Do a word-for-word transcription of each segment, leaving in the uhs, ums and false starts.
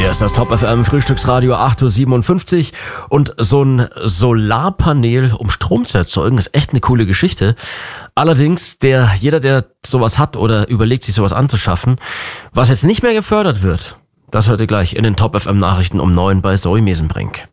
Hier ist das Top F M Frühstücksradio acht Uhr siebenundfünfzig und so ein Solarpanel, um Strom zu erzeugen, ist echt eine coole Geschichte. Allerdings, der, jeder, der sowas hat oder überlegt, sich sowas anzuschaffen, was jetzt nicht mehr gefördert wird, das hört ihr gleich in den Top F M Nachrichten um neun bei Zoe Mesenbrink.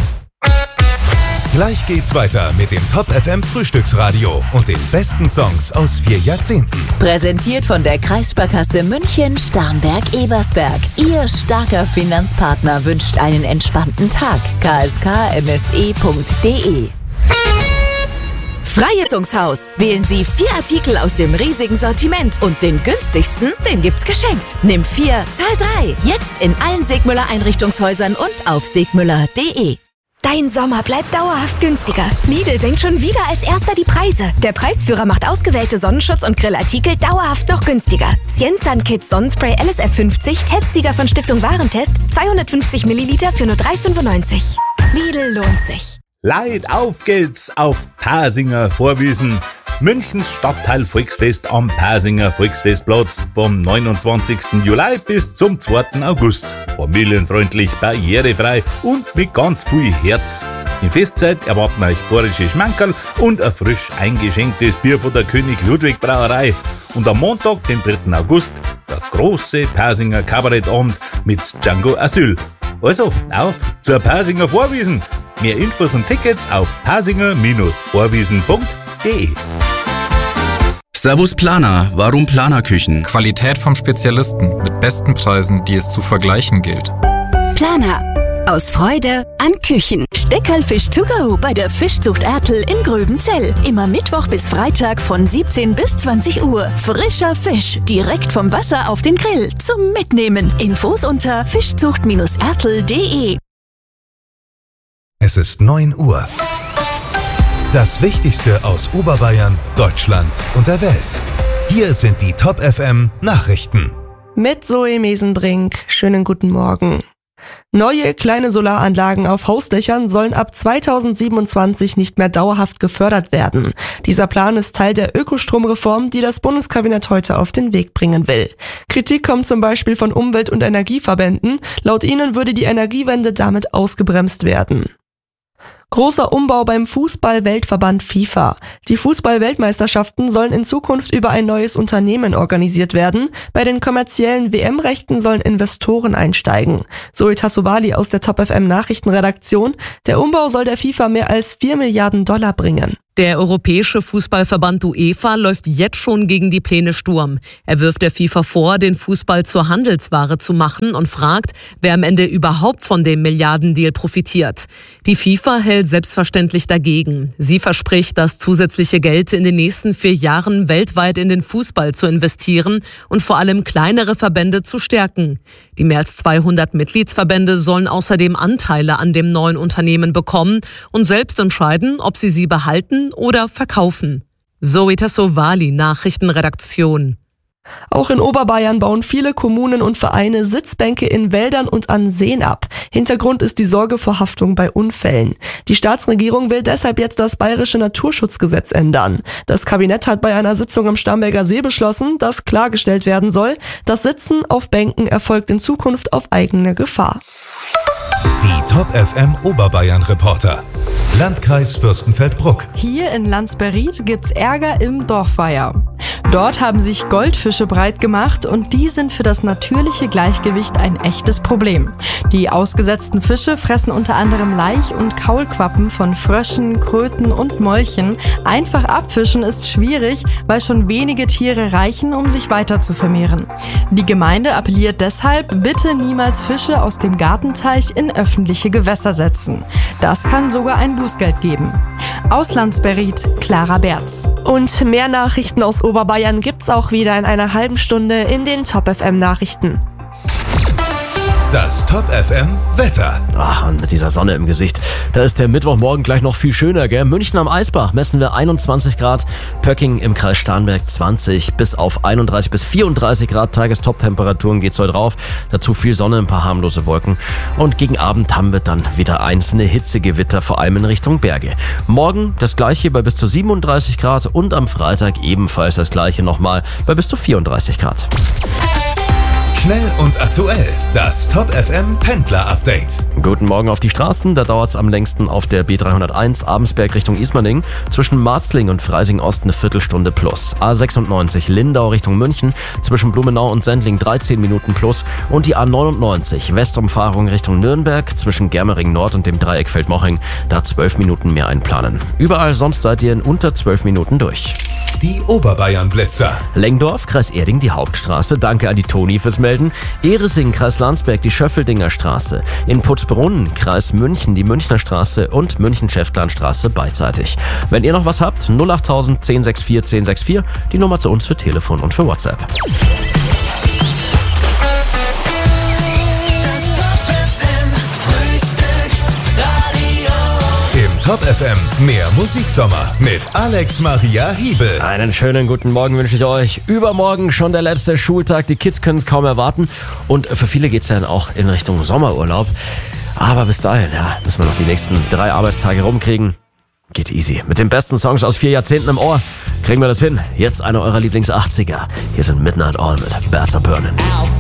Gleich geht's weiter mit dem Top F M Frühstücksradio und den besten Songs aus vier Jahrzehnten. Präsentiert von der Kreissparkasse München Starnberg-Ebersberg. Ihr starker Finanzpartner wünscht einen entspannten Tag. k s k m s e punkt d e Freiheitungshaus. Wählen Sie vier Artikel aus dem riesigen Sortiment und den günstigsten, den gibt's geschenkt. Nimm vier, zahl drei. Jetzt in allen Segmüller Einrichtungshäusern und auf segmüller punkt d e. Dein Sommer bleibt dauerhaft günstiger. Lidl senkt schon wieder als erster die Preise. Der Preisführer macht ausgewählte Sonnenschutz- und Grillartikel dauerhaft noch günstiger. Cienzan Kids Sonnenspray L S F fünfzig, Testsieger von Stiftung Warentest, zweihundertfünfzig Milliliter für nur drei fünfundneunzig. Lidl lohnt sich. Leid, auf geht's auf Pasinger Vorwiesen. Münchens Stadtteil Volksfest am Pasinger Volksfestplatz vom neunundzwanzigsten Juli bis zum zweiten August. Familienfreundlich, barrierefrei und mit ganz viel Herz. In Festzeit erwarten euch bayerische Schmankerl und ein frisch eingeschenktes Bier von der König Ludwig Brauerei. Und am Montag, den dritten August, der große Pasinger Kabarettabend mit Django Asyl. Also, auf zur Pasinger Vorwiesen. Mehr Infos und Tickets auf pasinger Vorwiesen punkt d e. Servus Planer, warum Planerküchen? Qualität vom Spezialisten mit besten Preisen, die es zu vergleichen gilt. Planer. Aus Freude an Küchen. Steckerlfisch to go bei der Fischzucht Ertl in Gröbenzell. Immer Mittwoch bis Freitag von siebzehn bis zwanzig Uhr. Frischer Fisch, direkt vom Wasser auf den Grill zum Mitnehmen. Infos unter fischzucht ertl punkt d e. Es ist neun Uhr. Das Wichtigste aus Oberbayern, Deutschland und der Welt. Hier sind die Top F M Nachrichten. Mit Zoe Mesenbrink. Schönen guten Morgen. Neue kleine Solaranlagen auf Hausdächern sollen ab zweitausendsiebenundzwanzig nicht mehr dauerhaft gefördert werden. Dieser Plan ist Teil der Ökostromreform, die das Bundeskabinett heute auf den Weg bringen will. Kritik kommt zum Beispiel von Umwelt- und Energieverbänden. Laut ihnen würde die Energiewende damit ausgebremst werden. Großer Umbau beim Fußball-Weltverband FIFA. Die Fußball-Weltmeisterschaften sollen in Zukunft über ein neues Unternehmen organisiert werden. Bei den kommerziellen W M-Rechten sollen Investoren einsteigen. Zoe Tassovali aus der Top F M Nachrichtenredaktion. Der Umbau soll der FIFA mehr als vier Milliarden Dollar bringen. Der Europäische Fußballverband UEFA läuft jetzt schon gegen die Pläne Sturm. Er wirft der FIFA vor, den Fußball zur Handelsware zu machen und fragt, wer am Ende überhaupt von dem Milliardendeal profitiert. Die FIFA hält selbstverständlich dagegen. Sie verspricht, das zusätzliche Geld in den nächsten vier Jahren weltweit in den Fußball zu investieren und vor allem kleinere Verbände zu stärken. Die mehr als zweihundert Mitgliedsverbände sollen außerdem Anteile an dem neuen Unternehmen bekommen und selbst entscheiden, ob sie sie behalten oder verkaufen. Zoe Tassovali, Nachrichtenredaktion. Auch in Oberbayern bauen viele Kommunen und Vereine Sitzbänke in Wäldern und an Seen ab. Hintergrund ist die Sorge vor Haftung bei Unfällen. Die Staatsregierung will deshalb jetzt das bayerische Naturschutzgesetz ändern. Das Kabinett hat bei einer Sitzung am Starnberger See beschlossen, dass klargestellt werden soll, das Sitzen auf Bänken erfolgt in Zukunft auf eigene Gefahr. Die Top F M Oberbayern Reporter. Landkreis Fürstenfeldbruck. Hier in Landsberried gibt's Ärger im Dorfweiher. Dort haben sich Goldfische breit gemacht und die sind für das natürliche Gleichgewicht ein echtes Problem. Die ausgesetzten Fische fressen unter anderem Laich- und Kaulquappen von Fröschen, Kröten und Molchen. Einfach abfischen ist schwierig, weil schon wenige Tiere reichen, um sich weiter zu vermehren. Die Gemeinde appelliert deshalb, bitte niemals Fische aus dem Gartenteich in öffentliche Gewässer setzen. Das kann sogar ein Bußgeld geben. Aus Landsberried, Clara Berz. Und mehr Nachrichten aus Oberbayern gibt's auch wieder in einer halben Stunde in den Top F M Nachrichten. Das Top F M Wetter. Ach, und mit dieser Sonne im Gesicht, da ist der Mittwochmorgen gleich noch viel schöner, gell? München am Eisbach messen wir einundzwanzig Grad, Pöcking im Kreis Starnberg zwanzig bis auf einunddreißig bis vierunddreißig Grad. Tagestop-Temperaturen geht's heute rauf. Dazu viel Sonne, ein paar harmlose Wolken. Und gegen Abend haben wir dann wieder einzelne Hitzegewitter, vor allem in Richtung Berge. Morgen das gleiche bei bis zu siebenunddreißig Grad und am Freitag ebenfalls das gleiche nochmal bei bis zu vierunddreißig Grad. Schnell und aktuell. Das Top F M Pendler Update. Guten Morgen auf die Straßen. Da dauert es am längsten auf der B dreihunderteins Abensberg Richtung Ismaning. Zwischen Marzling und Freising Ost eine Viertelstunde plus. A sechsundneunzig Lindau Richtung München. Zwischen Blumenau und Sendling dreizehn Minuten plus. Und die A neunundneunzig Westumfahrung Richtung Nürnberg. Zwischen Germering Nord und dem Dreieck Feldmoching. Da zwölf Minuten mehr einplanen. Überall sonst seid ihr in unter zwölf Minuten durch. Die Oberbayern-Blitzer. Lengdorf, Kreis Erding, die Hauptstraße. Danke an die Toni fürs Melden. Ehresing, Kreis Landsberg, die Schöffeldinger Straße. In Putzbrunn, Kreis München, die Münchner Straße und München-Schäftlarnstraße beidseitig. Wenn ihr noch was habt, null achttausend, zehn sechs vier, zehn sechs vier, die Nummer zu uns für Telefon und für WhatsApp. Top F M, mehr Musiksommer mit Alex Maria Hiebel. Einen schönen guten Morgen wünsche ich euch. Übermorgen schon der letzte Schultag. Die Kids können es kaum erwarten. Und für viele geht es ja dann auch in Richtung Sommerurlaub. Aber bis dahin, ja, müssen wir noch die nächsten drei Arbeitstage rumkriegen. Geht easy. Mit den besten Songs aus vier Jahrzehnten im Ohr kriegen wir das hin. Jetzt eine eurer Lieblings-achtziger. Hier sind Midnight All mit Birds Are Burning.